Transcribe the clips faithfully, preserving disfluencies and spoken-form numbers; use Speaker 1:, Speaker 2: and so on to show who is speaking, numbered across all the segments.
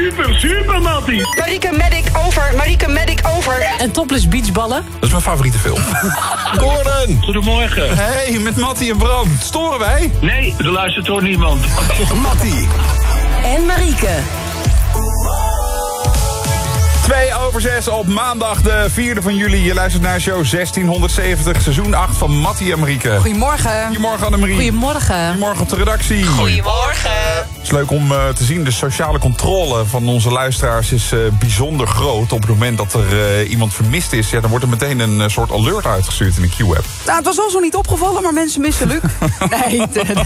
Speaker 1: super, super, Mattie.
Speaker 2: Marieke Medic over, Marieke Medic over.
Speaker 3: En topless beachballen.
Speaker 4: Dat is mijn favoriete film. Gordon.
Speaker 1: Goedemorgen.
Speaker 4: Hey, met Mattie en Bram. Storen wij?
Speaker 1: Nee, er luistert toch niemand.
Speaker 4: Mattie.
Speaker 3: En Marieke.
Speaker 4: Twee over zes op maandag de vierde van juli. Je luistert naar show zestienhonderdzeventig, seizoen acht van Mattie en Marieke.
Speaker 2: Goedemorgen.
Speaker 4: Goedemorgen Annemarie.
Speaker 3: Goedemorgen.
Speaker 4: Goedemorgen op de redactie.
Speaker 2: Goedemorgen.
Speaker 4: Het is leuk om uh, te zien, de sociale controle van onze luisteraars is uh, bijzonder groot. Op het moment dat er uh, iemand vermist is, ja, dan wordt er meteen een uh, soort alert uitgestuurd in de Q-app.
Speaker 2: Nou, het was ons nog niet opgevallen, maar mensen missen Luc. nee,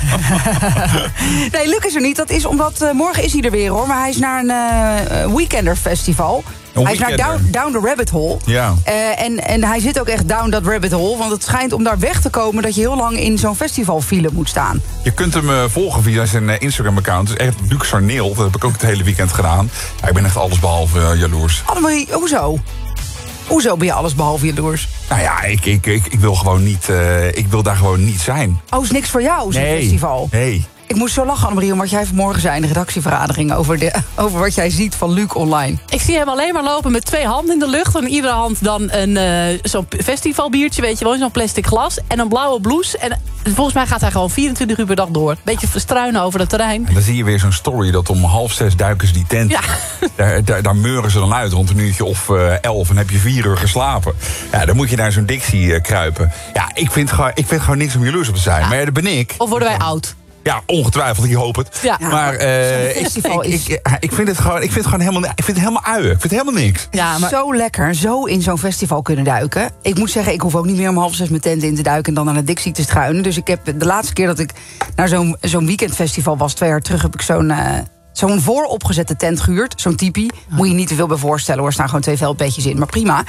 Speaker 2: nee, Luc is er niet. Dat is omdat, uh, morgen is hij er weer hoor. Maar hij is naar een uh, Weekender festival.
Speaker 4: Een
Speaker 2: hij is naar down, down the Rabbit Hole.
Speaker 4: Ja.
Speaker 2: Uh, en, en hij zit ook echt down that rabbit hole. Want het schijnt om daar weg te komen dat je heel lang in zo'n festivalfile moet staan.
Speaker 4: Je kunt hem uh, volgen via zijn uh, Instagram-account. Het is echt Luc Sarneel. Dat heb ik ook het hele weekend gedaan. Ja, ik ben echt allesbehalve uh, jaloers.
Speaker 2: Annemarie, hoezo? Hoezo ben je alles behalve jaloers?
Speaker 4: Nou ja, ik, ik, ik, ik wil gewoon niet. Uh, ik wil daar gewoon niet zijn.
Speaker 2: Oh, is niks voor jou, zo'n
Speaker 4: nee.
Speaker 2: festival?
Speaker 4: Nee.
Speaker 2: Ik moest zo lachen, Annemarie, om wat jij vanmorgen zei in de redactievergadering over, de, over wat jij ziet van Luc online.
Speaker 3: Ik zie hem alleen maar lopen met twee handen in de lucht. En in iedere hand dan een uh, zo'n festivalbiertje, weet je wel, zo'n plastic glas. En een blauwe blouse. En volgens mij gaat hij gewoon vierentwintig uur per dag door. Beetje verstruinen over het terrein.
Speaker 4: En dan zie je weer zo'n story dat om half zes duiken ze die tent.
Speaker 3: Ja.
Speaker 4: Daar, daar, daar meuren ze dan uit rond een uurtje of uh, elf. En heb je vier uur geslapen. Ja, dan moet je naar zo'n Dixie uh, kruipen. Ja, ik vind, gewoon, ik vind gewoon niks om jaloers op te zijn.
Speaker 3: Ja.
Speaker 4: Maar ja, dat ben ik.
Speaker 3: Of worden wij oud?
Speaker 4: Ja, ongetwijfeld, ik hoop het.
Speaker 3: Ja.
Speaker 4: Maar uh, ik,
Speaker 2: festival
Speaker 4: ik,
Speaker 2: is-
Speaker 4: ik, ik vind het gewoon, ik vind het gewoon helemaal, ik vind het helemaal uien. Ik vind het helemaal niks.
Speaker 3: Ja, maar
Speaker 2: Zo lekker, zo in zo'n festival kunnen duiken. Ik moet zeggen, ik hoef ook niet meer om half zes mijn tent in te duiken en dan naar de Dixie te struinen. Dus ik heb de laatste keer dat ik naar zo'n zo'n weekendfestival was, twee jaar terug, heb ik zo'n uh, zo'n vooropgezette tent gehuurd. Zo'n tipi. Moet je niet te veel bij voorstellen hoor. Er staan gewoon twee veldbedjes in, maar prima.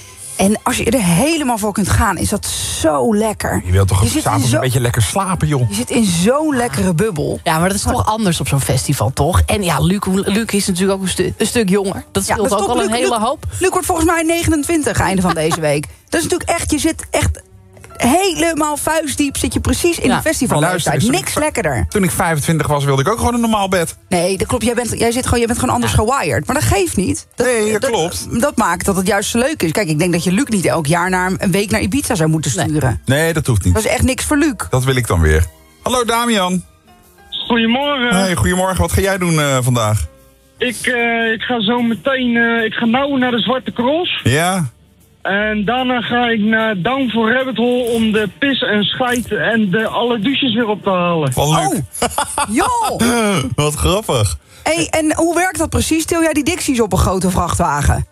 Speaker 2: En als je er helemaal voor kunt gaan, is dat zo lekker.
Speaker 4: Je wilt toch
Speaker 2: Je
Speaker 4: op
Speaker 2: zit in
Speaker 4: s'avonds
Speaker 2: zo-
Speaker 4: een beetje lekker slapen, joh.
Speaker 2: Je zit in zo'n lekkere bubbel.
Speaker 3: Ja, maar dat is toch anders op zo'n festival, toch? En ja, Luc, Luc is natuurlijk ook een, stu- een stuk jonger. Dat scheelt
Speaker 2: dat
Speaker 3: ook
Speaker 2: klopt.
Speaker 3: wel een
Speaker 2: Luc-
Speaker 3: hele
Speaker 2: Luc-
Speaker 3: hoop.
Speaker 2: Luc wordt volgens mij negenentwintig einde van deze week. Dat is natuurlijk echt, je zit echt helemaal vuistdiep, zit je precies in
Speaker 3: Ja.
Speaker 2: de festival.
Speaker 4: Maar luister eens, toen
Speaker 2: Niks
Speaker 4: ik-
Speaker 2: lekkerder.
Speaker 4: Toen ik vijfentwintig was, wilde ik ook gewoon een normaal bed.
Speaker 2: Nee, dat klopt. Jij bent, jij zit gewoon, jij bent gewoon anders gewired. Maar dat geeft niet. Dat,
Speaker 4: Nee, dat klopt.
Speaker 2: Dat maakt dat het juist zo leuk is. Kijk, ik denk dat je Luc niet elk jaar naar een week naar Ibiza zou moeten sturen.
Speaker 4: Nee, dat hoeft niet.
Speaker 2: Dat is echt niks voor Luc.
Speaker 4: Dat wil ik dan weer. Hallo Damian.
Speaker 1: Goedemorgen.
Speaker 4: Hey, goedemorgen. Wat ga jij doen uh, vandaag?
Speaker 1: Ik, uh, ik ga zo meteen, uh, ik ga nou naar de Zwarte Cross.
Speaker 4: Ja?
Speaker 1: En daarna ga ik naar Down for Rabbit Hole om de pis en scheid en de, alle douches weer op te halen.
Speaker 4: Van Luc.
Speaker 2: Oh, joh.
Speaker 4: Wat grappig.
Speaker 2: Hey, en hoe werkt dat precies? Til jij die Dixies op een grote vrachtwagen?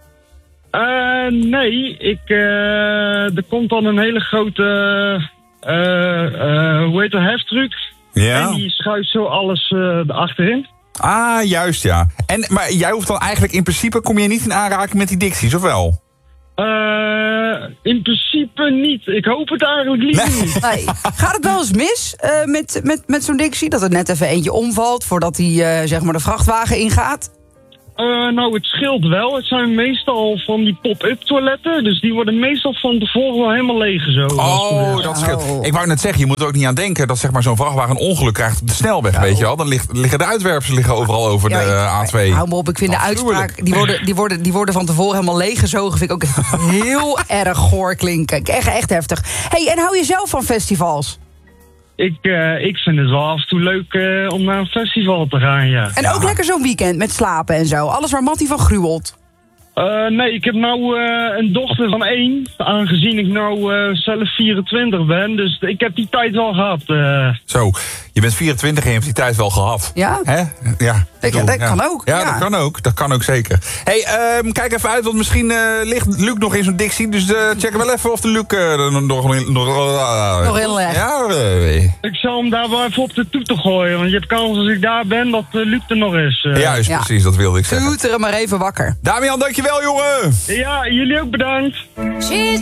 Speaker 1: Uh, nee, ik, uh, er komt dan een hele grote, uh, uh, hoe heet dat, heftruck.
Speaker 4: Ja?
Speaker 1: En die schuift zo alles uh, achterin.
Speaker 4: Ah, juist ja. En, maar jij hoeft dan eigenlijk, in principe kom je niet in aanraking met die Dixies, of wel?
Speaker 1: Uh, in principe niet. Ik hoop het eigenlijk liever
Speaker 4: Nee.
Speaker 1: niet.
Speaker 2: Nee. Gaat het wel eens mis uh, met, met, met zo'n Dixie? Dat er net even eentje omvalt voordat hij uh, zeg maar de vrachtwagen ingaat?
Speaker 1: Uh, nou, het scheelt wel. Het zijn meestal van die pop-up toiletten. Dus die worden meestal van tevoren wel helemaal leeg zo.
Speaker 4: Oh, dat scheelt.
Speaker 2: Oh.
Speaker 4: Ik wou net zeggen, je moet er ook niet aan denken dat zeg maar, zo'n vrachtwagen een ongeluk krijgt op de snelweg, weet je wel. Dan ligt, liggen de uitwerpselen liggen overal over
Speaker 2: Ja,
Speaker 4: de
Speaker 2: ik-
Speaker 4: A twee.
Speaker 2: Hou me op, ik vind de
Speaker 4: Afschuwelijk.
Speaker 2: uitspraak... Die worden, die, worden, die worden van tevoren helemaal leeggezogen. Vind ik ook echt heel erg goor klinken. Echt, echt heftig. Hey, en hou je zelf van festivals?
Speaker 1: Ik, uh, ik vind het wel af en toe leuk uh, om naar een festival te gaan, ja.
Speaker 2: En ook lekker zo'n weekend met slapen en zo. Alles waar Mattie van gruwelt.
Speaker 1: Uh, nee, ik heb nou uh, een dochter van één. Aangezien ik nou uh, zelf vierentwintig ben. Dus ik heb die tijd wel gehad. Uh.
Speaker 4: Zo, je bent vierentwintig en je hebt die tijd wel gehad.
Speaker 2: Ja?
Speaker 4: Hè? Ja. ik bedoel,
Speaker 2: dat
Speaker 4: ja.
Speaker 2: kan ook,
Speaker 4: Ja,
Speaker 2: ja.
Speaker 4: dat kan ook. Dat kan ook zeker. Hey, um, kijk even uit, want misschien uh, ligt Luc nog in zo'n Dixie. Dus uh, check wel even of de Luc uh, er nog, nog, nog, uh,
Speaker 2: Nog in leg.
Speaker 4: Ja, uh,
Speaker 1: Ik zal hem daar wel even op de toeter gooien. Want je hebt kans als ik daar ben dat uh, Luc er nog is. Uh.
Speaker 4: juist,
Speaker 2: Ja.
Speaker 4: precies, dat wilde ik zeggen.
Speaker 2: Toeter hem maar even wakker.
Speaker 4: Damian, dankjewel, jongen!
Speaker 1: Ja, jullie ook bedankt.
Speaker 5: She's